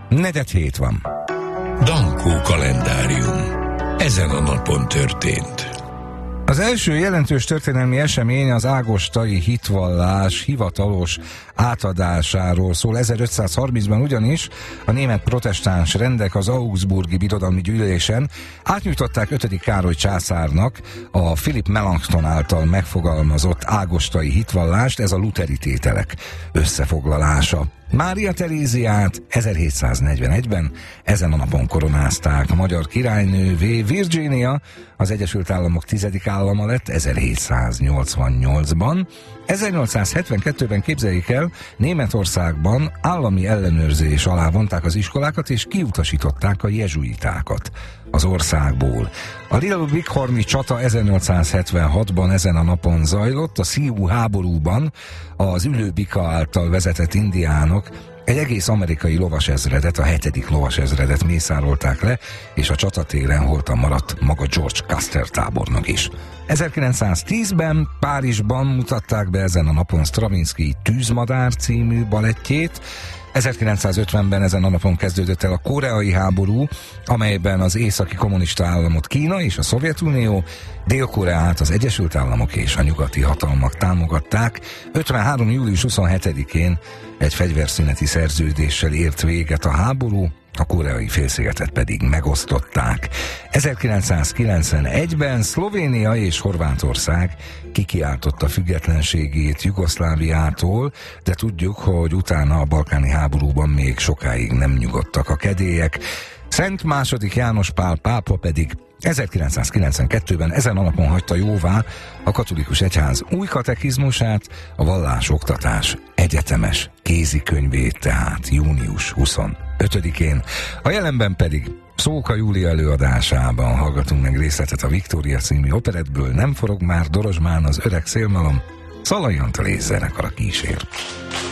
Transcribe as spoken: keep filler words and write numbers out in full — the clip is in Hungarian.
Negyed hét van. Dankó kalendárium. Ezen a napon történt. Az első jelentős történelmi esemény az ágostai hitvallás hivatalos átadásáról szól. ezerötszázharmincban ugyanis a német protestáns rendek az augsburgi birodalmi gyűlésen átnyújtották ötödik Károly császárnak a Philipp Melanchthon által megfogalmazott ágostai hitvallást, ez a lutheri tételek összefoglalása. Mária Teréziát ezerhétszáznegyvenegyben ezen a napon koronázták. A magyar királynővé Virginia az Egyesült Államok tizedik állama lett ezerhétszáznyolcvannyolcban. ezernyolcszázhetvenkettőben képzeljék el, Németországban állami ellenőrzés alá vonták az iskolákat, és kiutasították a jezsuitákat az országból. A Little Bighorni csata ezernyolcszázhetvenhatban ezen a napon zajlott. A Sioux háborúban az ülőbika által vezetett indiánok egy egész amerikai lovasezredet, a hetedik lovasezredet mészárolták le, és a csatatéren holtan maradt maga George Custer tábornok is. ezerkilencszáztízben Párizsban mutatták be ezen a napon Stravinsky Tűzmadár című balettjét. ezerkilencszázötvenben ezen a napon kezdődött el a koreai háború, amelyben az északi kommunista államot Kína és a Szovjetunió, Dél-Koreát az Egyesült Államok és a nyugati hatalmak támogatták. ötvenhárom július huszonhetedikén egy fegyverszüneti szerződéssel ért véget a háború, a koreai félszigetet pedig megosztották. ezerkilencszázkilencvenegyben Szlovénia és Horvátország kikiáltotta függetlenségét Jugoszláviától, de tudjuk, hogy utána a balkáni háborúban még sokáig nem nyugodtak a kedélyek. Szent második János Pál pápa pedig ezerkilencszázkilencvenkettőben ezen a napon hagyta jóvá a katolikus egyház új katekizmusát, a vallásoktatás egyetemes kézikönyvét, tehát június huszonötödikén. A jelenben pedig Szóka Júlia előadásában hallgatunk meg részletet a Viktória című operettből. Nem forog már Dorozsmán az öreg szélmalom, Szalai Antal és zenekara kísér.